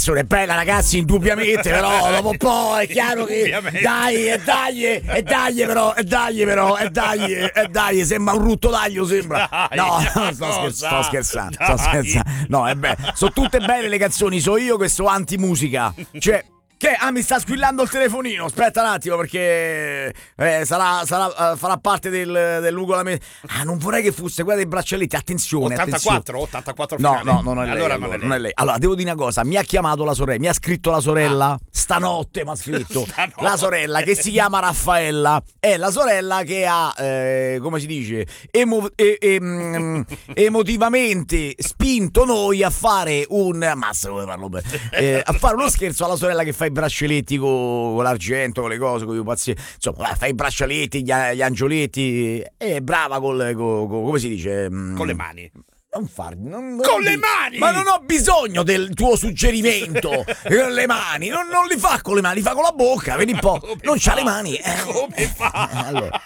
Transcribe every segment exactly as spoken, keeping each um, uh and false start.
è bella, ragazzi, indubbiamente, però dopo un po' è chiaro che dai, e dai, e dai però, e dai però, e dai, e dai, sembra un rutto d'aglio, sembra. No, no, sto, scherz- sto scherzando, sto scherzando. No, è bello. Sono tutte belle le canzoni, so io che sto anti-musica. Cioè, che? Ah, mi sta squillando il telefonino. Aspetta un attimo, perché eh, sarà, sarà, uh, farà parte del, dell'ugolamento. Ah, non vorrei che fosse quella dei braccialetti. Attenzione, ottantaquattro, attenzione. ottantaquattro No, finale. no, no, non è lei. Allora, Allora, non è lei. non è lei. Allora, devo dire una cosa. Mi ha chiamato la sorella, mi ha scritto la sorella. Ah. Stanotte mi ha scritto. Stanotte. La sorella che si chiama Raffaella. È la sorella che ha, eh, come si dice, emo- e- e- emotivamente spinto noi a fare un. Massa, come parlo bene. Eh, a fare uno scherzo alla sorella che fa i braccialetti con, con l'argento, con le cose, con i pazzi. Insomma, fa i braccialetti, gli, gli angioletti. È brava col, con, con, come si dice? Con le mani. Non farmi non, non con di... le mani! Ma non ho bisogno del tuo suggerimento. Con le mani, non, non li fa con le mani, li fa con la bocca. Vedi un po', come non fa? C'ha le mani. Eh. Come fa? Allora,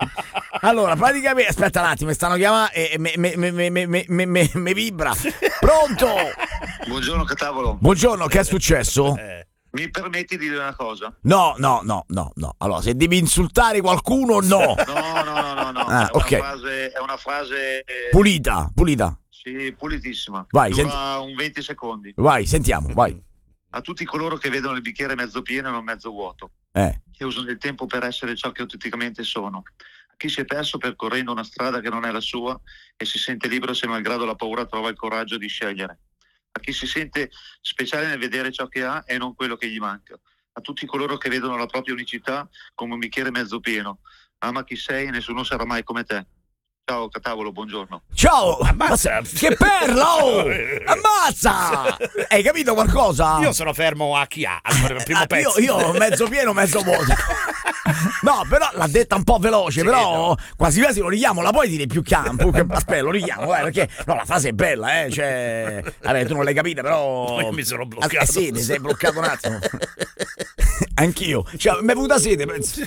allora praticamente, aspetta un attimo, mi stanno chiamando e me, me, me, me, me, me, me, me vibra. Pronto? Buongiorno Catavolo. Buongiorno, che è successo? Eh. Mi permetti di dire una cosa? No, no, no, no, no. Allora, se devi insultare qualcuno, no. No, no, no, no, no. Ah, è, okay. una frase, è una frase eh... pulita, pulita. Sì, pulitissima. Vai, dura senti... un venti secondi. Vai, sentiamo, vai. A tutti coloro che vedono il bicchiere mezzo pieno e non mezzo vuoto. Eh. Che usano il tempo per essere ciò che autenticamente sono. A chi si è perso percorrendo una strada che non è la sua e si sente libero se malgrado la paura trova il coraggio di scegliere. A chi si sente speciale nel vedere ciò che ha e non quello che gli manca. A tutti coloro che vedono la propria unicità come un bicchiere mezzo pieno. Ama chi sei e nessuno sarà mai come te. Ciao Catavolo, buongiorno. Ciao! Ammazza! Che perla! Oh! Ammazza! Hai capito qualcosa? Io sono fermo a chi ha al primo ah, pezzo. Io, io mezzo pieno, mezzo vuoto. No, però l'ha detta un po' veloce, sì, però no. Quasi quasi lo richiamo, la puoi dire più campo? Aspetta, lo richiamo, eh, perché no, la frase è bella, eh, cioè, vabbè, tu non l'hai capita, però io mi sono bloccato. Eh sì, ti sei bloccato un attimo. Anch'io, cioè, mi è venuta sete, penso.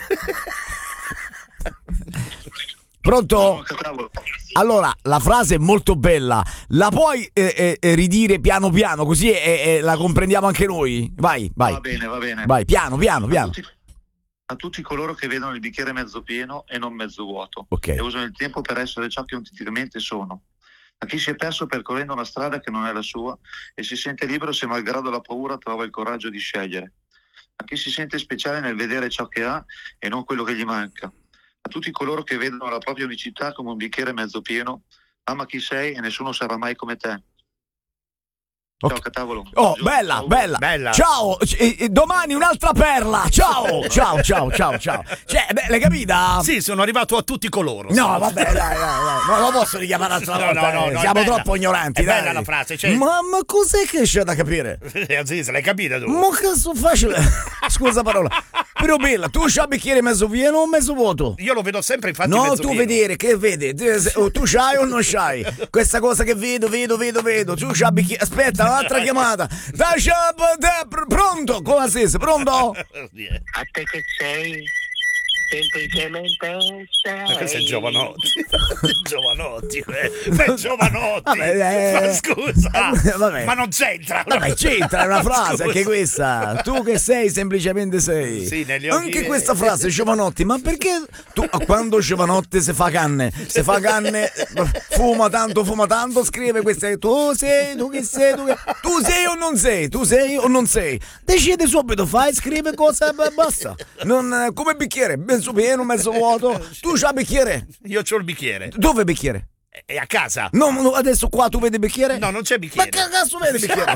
Pronto? Allora, la frase è molto bella. La puoi eh, eh, ridire piano piano, così eh, eh, la comprendiamo anche noi? Vai, vai. Va bene, va bene. Vai, piano, piano, piano. A tutti, a tutti coloro che vedono il bicchiere mezzo pieno e non mezzo vuoto. Okay. E usano il tempo per essere ciò che autenticamente sono. A chi si è perso percorrendo una strada che non è la sua e si sente libero se malgrado la paura trova il coraggio di scegliere. A chi si sente speciale nel vedere ciò che ha e non quello che gli manca. A tutti coloro che vedono la propria unicità come un bicchiere mezzo pieno, ama chi sei e nessuno sarà mai come te. Ciao okay. Catavolo. Oh, bella, bella, bella. Ciao, e, e domani un'altra perla. Ciao, ciao, ciao, ciao, ciao. Cioè, beh, l'hai capita? Sì, sono arrivato a tutti coloro. No, vabbè, dai, dai, dai. Non lo posso richiamare altra no, volta. No, no, no, siamo troppo ignoranti, è dai. bella la frase, cioè... Ma, ma cos'è che c'è da capire? Aziz, l'hai capita tu? Ma che so facile. Scusa parola. Però bella, tu c'hai bicchiere mezzo pieno o mezzo vuoto? Io lo vedo sempre infatti no, mezzo tu pieno. vedere, che vedi? Tu c'hai o non c'hai? Questa cosa che vedo, vedo, vedo, vedo. Tu c'hai bicchiere. Aspetta, un'altra chiamata. Dai, pronto? Come sei? Pronto? A te che sei semplicemente sei. Ma questo è Giovanotti. Giovanotti, è Giovanotti. Vabbè, eh, ma scusa, vabbè. Ma non c'entra. Vabbè, c'entra, è una frase scusa. Anche questa. Tu che sei semplicemente sei. Sì, negli anche questa frase Giovanotti, ma perché tu quando Giovanotti si fa canne, si fa canne, fuma tanto, fuma tanto, scrive queste tu sei, tu che sei, tu, che... tu sei o non sei, tu sei o non sei. Decide subito, fai, scrive cosa e basta. Non come bicchiere, mezzo pieno, mezzo vuoto. Tu c'hai bicchiere? Io c'ho il bicchiere. Dove bicchiere? È a casa. No, no, adesso qua tu vedi bicchiere? No, non c'è bicchiere. Ma che cazzo vedi bicchiere?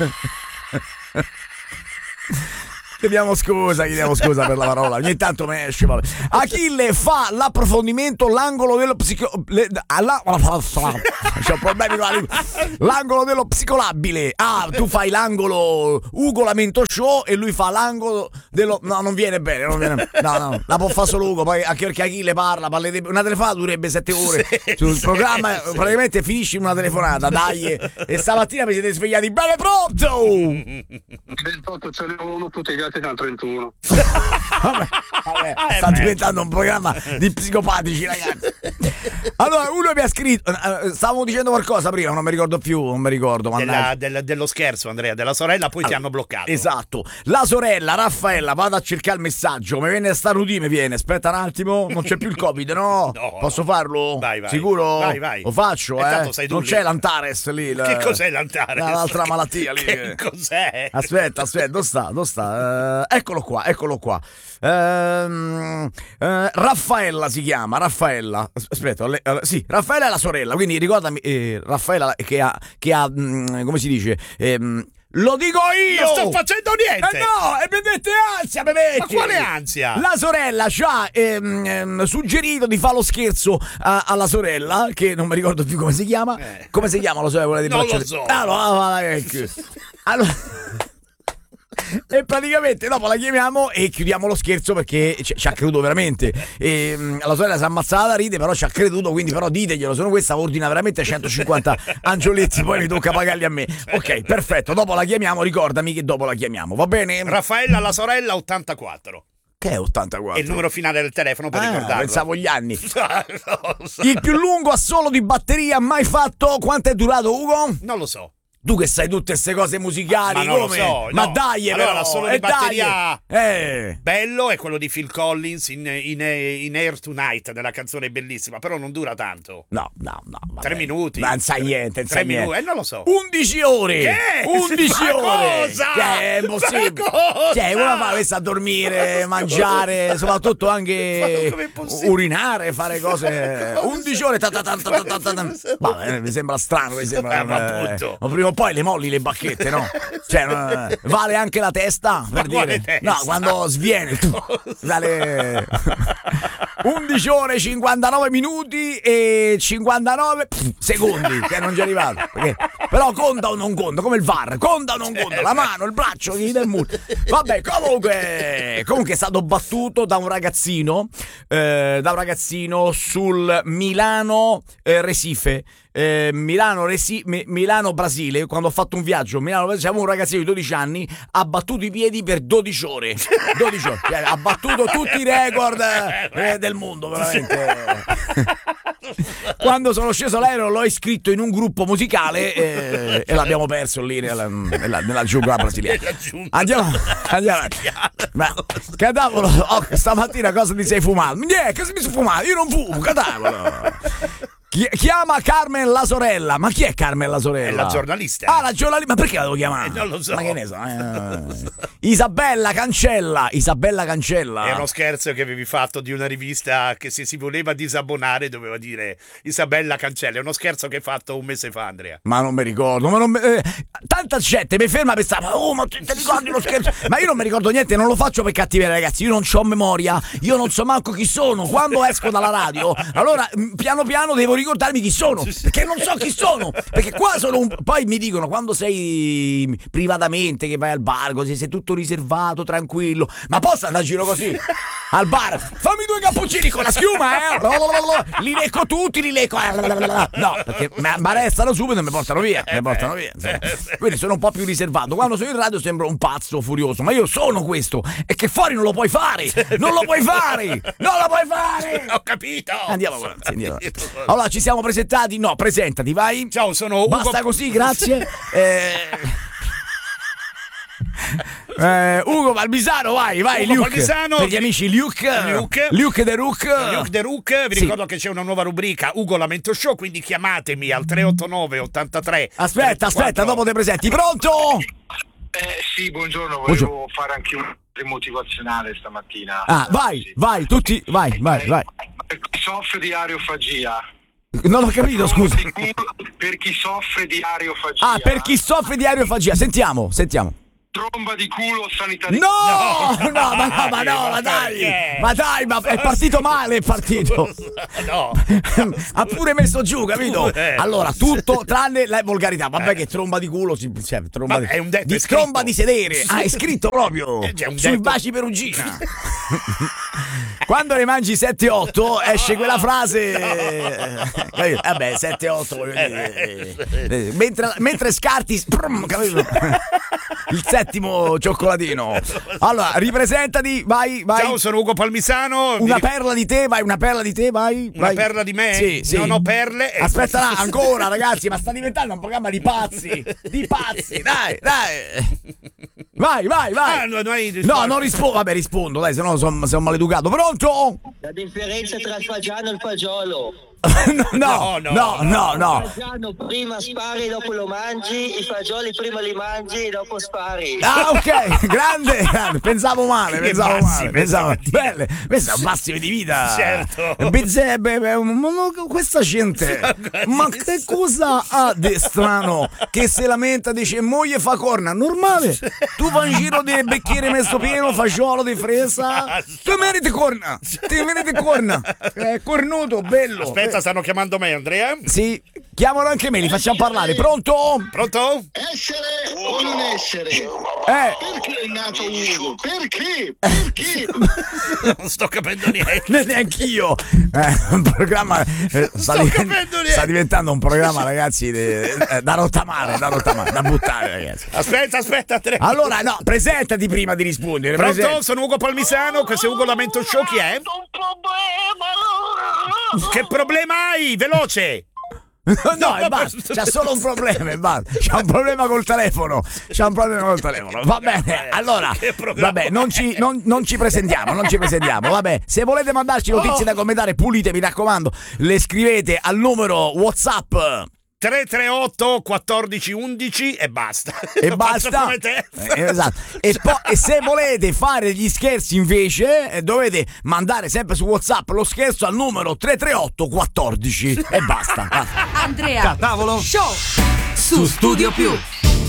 Chiediamo scusa, chiediamo scusa per la parola. Ogni tanto mi esce, vabbè. Achille fa l'approfondimento, l'angolo dello psico... Le... Alla... C'ho problemi con la lingua. L'angolo dello psicolabile. Ah, tu fai l'angolo Ugo Lamento Show e lui fa l'angolo dello... No, non viene bene, non viene... No, no, la può fare solo Ugo, poi anche perché Achille parla, parla di... una telefonata durerebbe sette ore. Sì, sul sì, programma sì. Praticamente finisci in una telefonata, dai. E stamattina vi siete svegliati bene pronto! ventotto c'è uno, tutti gli altri altri ne hanno trentuno. Vabbè, vabbè, sta diventando un programma di psicopatici, ragazzi. Allora, uno mi ha scritto, stavo dicendo qualcosa prima, non mi ricordo più, non mi ricordo. Della, del, dello scherzo, Andrea, della sorella, poi allora, ti hanno bloccato. Esatto. La sorella Raffaella, vado a cercare il messaggio, mi viene sta Rudy, mi viene. Aspetta un attimo, non c'è più il Covid, no? No. Posso farlo? Vai, vai. Sicuro? Vai, vai. Lo faccio, e eh. Non lì. C'è l'Antares lì. La... Che cos'è l'Antares? L'altra malattia lì. Che cos'è? Aspetta, aspetta, dove sta? Dove sta? Uh, eccolo qua, eccolo qua. Uh, uh, Raffaella si chiama, Raffaella. Aspetta, le, uh, sì, Raffaella è la sorella, quindi ricordami, eh, Raffaella che ha, che ha mh, come si dice? Ehm, Lo dico io! Non sto facendo niente! Eh no, e mi mette ansia, mi metti. Ma quale ansia? La sorella ci ha ehm, ehm, suggerito di fare lo scherzo a, alla sorella, che non mi ricordo più come si chiama. Eh. Come si chiama la sorella? Quella di non braccia... lo so. Allora, allora... E praticamente dopo la chiamiamo e chiudiamo lo scherzo perché ci, ci ha creduto veramente. E, mh, la sorella si è ammazzata da ride, però ci ha creduto, quindi però diteglielo, se no questa ordina veramente centocinquanta angioletti, poi mi tocca pagarli a me. Ok, perfetto, dopo la chiamiamo, ricordami che dopo la chiamiamo, va bene? Raffaella, la sorella, ottantaquattro. Che è ottantaquattro? È il numero finale del telefono per ah, ricordarlo. Pensavo gli anni. Il più lungo assolo di batteria mai fatto, quanto è durato, Ugo? Non lo so. Tu che sai tutte queste cose musicali, ma non come? Lo so, ma no. dai, allora, però, solo di eh, batteria eh. bello è quello di Phil Collins in, in, in Air Tonight, della canzone bellissima, però non dura tanto. No, no, no. Vabbè. Tre minuti. Non sai niente, non Tre sai minuti, niente. eh, non lo so. undici ore. Che? undici ma ore. Cosa? Che è impossibile. Cioè, uno fa questa a dormire, mangiare, soprattutto anche urinare, fare cose. undici ore. Ta ta ta ta ta ta ta. Vabbè, mi sembra strano, mi sembra. Eh, ma eh, ma prima o poi le molli le bacchette, no? Cioè, eh, vale anche la testa, per ma dire. Testa? No, quando sviene. Vale undici ore, cinquantanove minuti e cinquantanove secondi, che non ci è arrivato. Perché, però conta o non conta, come il V A R, conta o non conta, la mano, il braccio, chi del muro. Vabbè, comunque, comunque è stato battuto da un ragazzino, eh, da un ragazzino sul Milano eh, Recife. Eh, Milano, Resi- Mi- Milano Brasile, quando ho fatto un viaggio Milano Brasile, c'era un ragazzino di dodici anni, ha battuto i piedi per dodici ore dodici ore, cioè, ha battuto tutti i record eh, del mondo veramente. Quando sono sceso l'aereo l'ho iscritto in un gruppo musicale eh, e l'abbiamo perso lì nella, nella, nella giungla brasiliana. Andiamo, andiamo. Ma cadavolo, oh, stamattina cosa ti sei fumato? Niente, cosa mi sono fumato? Io non fumo, cadavolo. Chiama Carmen la sorella. Ma chi è Carmen la sorella? È la giornalista. Ah, la giornalista. Ma perché la devo chiamare? Eh, non lo so. Ma che ne so? Eh. Isabella Cancella. Isabella Cancella. È uno scherzo che avevi fatto di una rivista che se si voleva disabbonare doveva dire Isabella Cancella. È uno scherzo che hai fatto un mese fa, Andrea. Ma non mi ricordo. Ma non mi... eh, tanta gente mi ferma e pensava, oh, ma ti ricordi lo scherzo? Ma io non mi ricordo niente, non lo faccio per cattiveria, ragazzi. Io non ho memoria. Io non so manco chi sono. Quando esco dalla radio, allora piano piano devo ricordarmi chi sono, perché non so chi sono, perché qua sono un... poi mi dicono quando sei privatamente che vai al bar così sei tutto riservato, tranquillo, ma posso andare a giro così al bar, fammi due cappuccini con la schiuma, eh? Li lecco tutti, li lecco, no, perché mi arrestano subito e mi portano via, mi portano via, quindi sono un po' più riservato. Quando sono in radio sembro un pazzo furioso, ma io sono questo, e che fuori non lo puoi fare, non lo puoi fare, non lo puoi fare. Ho capito. Andiamo avanti, andiamo avanti. Allora, ci siamo presentati? No, presentati, vai. Ciao, sono Ugo. Basta così, grazie. eh... Eh, Ugo Balbisano, vai, vai, Ugo Luke. Balbisano, per gli amici Luke, Luke, Luke The Rook. Luke The Rook. Vi sì. ricordo che c'è una nuova rubrica Ugo Lamento Show, quindi chiamatemi al tre otto nove ottantatré. Aspetta, aspetta, dopo te presenti. Pronto? Eh sì, buongiorno, volevo buongiorno. fare anche un motivazionale stamattina. Ah, vai, sì. vai, tutti, vai, vai, vai. Per chi soffre di areofagia. Non ho capito, scusa. Per chi soffre di areofagia. Ah, per chi soffre di areofagia. Sentiamo, sentiamo. Tromba di culo sanitaria. No, no, no, ma no, ma no, ma dai, ma dai, ma è partito male, è partito. No. Ha pure messo giù, capito? Allora, tutto tranne la volgarità. Vabbè, che tromba di culo, si, cioè, tromba è un detto, di è scritto. tromba di sedere. Ah, è scritto proprio Eh, c'è un sui detto. baci perugina. Quando ne mangi sette otto esce quella frase. Capito? Vabbè, sette otto voglio dire. Mentre, mentre scarti, sprum, capito? Il sette settimo cioccolatino. Allora, ripresentati, vai, vai. Ciao, sono Ugo Palmisano. Una Mi- perla di te, vai, una perla di te, vai. Una vai. perla di me? Sì, sì. Non ho perle. Aspetta là, ancora ragazzi, ma sta diventando un programma di pazzi. Di pazzi, dai, dai. Vai, vai, vai. Ah, no, no, hai- No, non rispondo, vabbè, rispondo, dai, se no sono son maleducato. Pronto? La differenza tra il fagiano e il fagiolo. No, no, no, no, no. Il fagiano prima spari, dopo lo mangi, i fagioli prima li mangi e dopo spari. Ah, ok, grande, grande. Pensavo male, Che pensavo bassi male, pensavo questa mattina. belle, questa è un massimo di vita. Certo. Pensai, beh, beh, ma no, questa gente, ma che cosa ha di strano che si lamenta, dice moglie fa corna, normale, tu vai in giro di bicchiere messo pieno, fagiolo di fresa, tu meriti corna, ti meriti corna, è cornuto, bello. Aspetta, stanno chiamando me, Andrea. Sì, chiamano anche me, li facciamo parlare, pronto? Pronto? Essere o non essere? Eh. Perché è nato Ugo? Perché? Perché? Non sto capendo niente. Neanch'io. Eh, un programma eh, sta, Sto diven- capendo niente. sta diventando un programma, ragazzi, de- eh, da rottamare, da rottamare, da buttare, ragazzi. Aspetta, aspetta, Andrea. Allora, no, presentati prima di rispondere. Pronto? presenta- Sono Ugo Palmisano, questo è Ugo Lamento Show, chi è? Che problema hai? Veloce! No, e basta, c'ha solo un problema, e basta. C'ha un problema col telefono. C'ha un problema col telefono. Va bene, allora, Che programma vabbè, non ci, non, non ci presentiamo, non ci presentiamo. Vabbè, se volete mandarci notizie da commentare, pulite, mi raccomando, le scrivete al numero WhatsApp. tre tre otto quattordici undici e basta. E Lo basta. faccio come te. Eh, esatto. E, po- e se volete fare gli scherzi invece eh, dovete mandare sempre su WhatsApp lo scherzo al numero tre tre otto quattordici e basta. Andrea Tavolo Show su Studio Più.